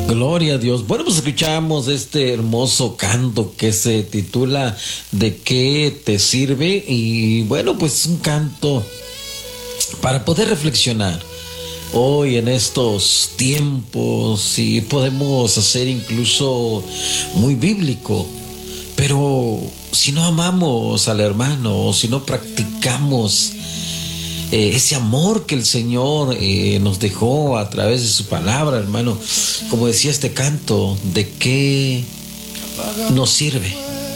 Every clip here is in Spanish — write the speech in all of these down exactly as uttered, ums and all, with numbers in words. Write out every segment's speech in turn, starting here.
Gloria a Dios. Bueno, pues escuchamos este hermoso canto que se titula ¿De qué te sirve? Y bueno, pues un canto para poder reflexionar hoy en estos tiempos, y podemos hacer incluso muy bíblico, pero si no amamos al hermano, si no practicamos Eh, ese amor que el Señor eh, nos dejó a través de su palabra, hermano, como decía este canto, ¿de qué nos sirve?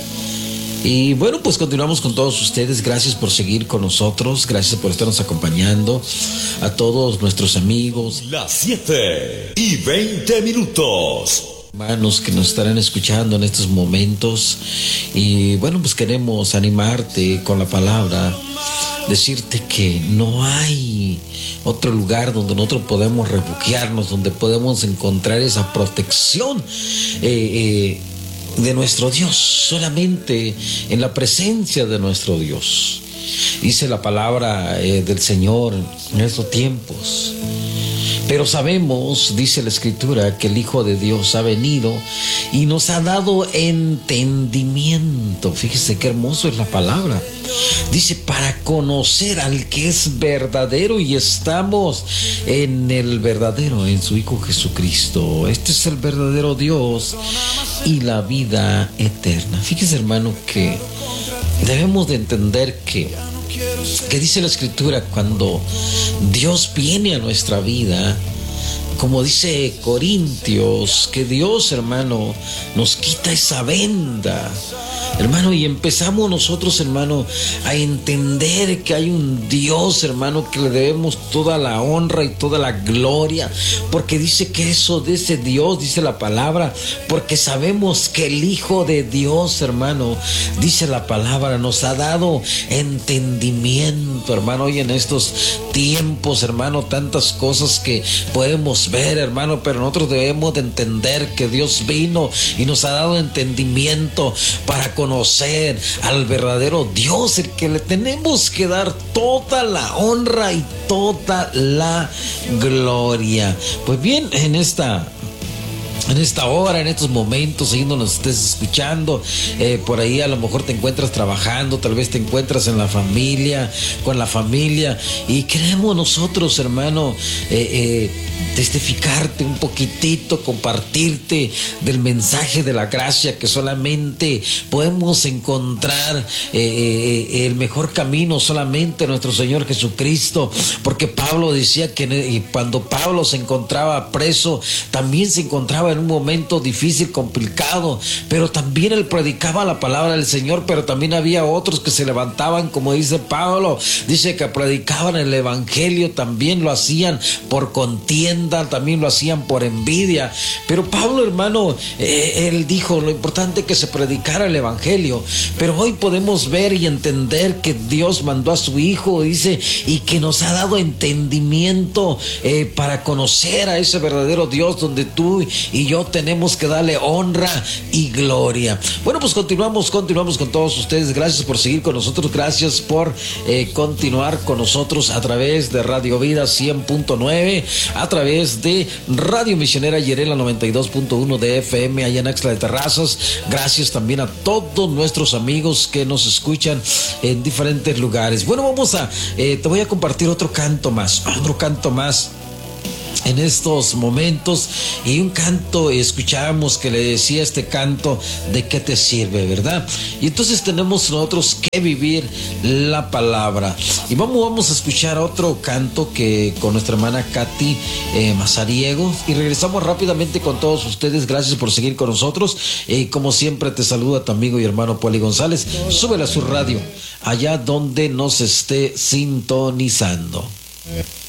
Y bueno, pues continuamos con todos ustedes. Gracias por seguir con nosotros, gracias por estarnos acompañando, a todos nuestros amigos. Las siete y veinte minutos. Hermanos que nos estarán escuchando en estos momentos. Y bueno, pues queremos animarte con la palabra, decirte que no hay otro lugar donde nosotros podemos refugiarnos, donde podemos encontrar esa protección eh, eh, de nuestro Dios, solamente en la presencia de nuestro Dios. Dice la palabra eh, del Señor en estos tiempos. Pero sabemos, dice la Escritura, que el Hijo de Dios ha venido y nos ha dado entendimiento. Fíjese qué hermoso es la palabra. Dice, para conocer al que es verdadero, y estamos en el verdadero, en su Hijo Jesucristo. Este es el verdadero Dios y la vida eterna. Fíjese, hermano, que debemos de entender que que dice la Escritura, cuando Dios viene a nuestra vida, como dice Corintios, que Dios, hermano, nos quita esa venda, hermano, y empezamos nosotros, hermano, a entender que hay un Dios, hermano, que le debemos toda la honra y toda la gloria, porque dice que eso de ese Dios, dice la palabra, porque sabemos que el Hijo de Dios, hermano, dice la palabra, nos ha dado entendimiento, hermano. Hoy en estos tiempos, hermano, tantas cosas que podemos ver, hermano, pero nosotros debemos de entender que Dios vino y nos ha dado entendimiento para conocer al verdadero Dios, el que le tenemos que dar toda la honra y toda la gloria. Pues bien, en esta En esta hora, en estos momentos, ahí nos estés escuchando, eh, por ahí a lo mejor te encuentras trabajando, tal vez te encuentras en la familia, con la familia, y queremos nosotros, hermano, eh, eh, testificarte un poquitito, compartirte del mensaje de la gracia, que solamente podemos encontrar eh, eh, el mejor camino solamente nuestro Señor Jesucristo, porque Pablo decía que cuando Pablo se encontraba preso, también se encontraba en un momento difícil, complicado, pero también él predicaba la palabra del Señor, pero también había otros que se levantaban, como dice Pablo, dice que predicaban el evangelio, también lo hacían por contienda, también lo hacían por envidia, pero Pablo, hermano, eh, él dijo, lo importante es que se predicara el evangelio, pero hoy podemos ver y entender que Dios mandó a su Hijo, dice, y que nos ha dado entendimiento eh, para conocer a ese verdadero Dios, donde tú y yo tenemos que darle honra y gloria. Bueno, pues continuamos, continuamos con todos ustedes. Gracias por seguir con nosotros, gracias por eh, continuar con nosotros a través de Radio Vida cien punto nueve, a través de Radio Misionera Yerela noventa y dos punto uno de F M allá en Axtla de Terrazas. Gracias también a todos nuestros amigos que nos escuchan en diferentes lugares. Bueno, vamos a, eh, te voy a compartir otro canto más, otro canto más en estos momentos, y un canto escuchábamos que le decía este canto, ¿de qué te sirve, verdad? Y entonces tenemos nosotros que vivir la palabra, y vamos, vamos a escuchar otro canto que con nuestra hermana Katy eh, Mazariego, y regresamos rápidamente con todos ustedes. Gracias por seguir con nosotros, y eh, como siempre te saluda tu amigo y hermano Poli González. Súbela a su radio allá donde nos esté sintonizando.